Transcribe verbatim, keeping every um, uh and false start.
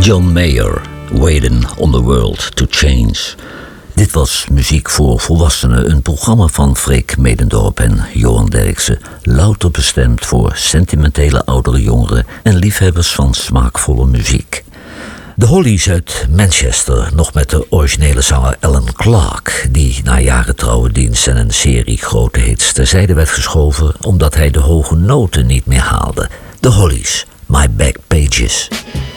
John Mayer, Waiting on the World to Change. Dit was Muziek voor Volwassenen, een programma van Freek Medendorp en Johan Derksen. Louter bestemd voor sentimentele oudere jongeren en liefhebbers van smaakvolle muziek. De Hollies uit Manchester, nog met de originele zanger Alan Clark, die na jaren trouwendienst en een serie grote hits terzijde werd geschoven omdat hij de hoge noten niet meer haalde. De Hollies, My Back Pages.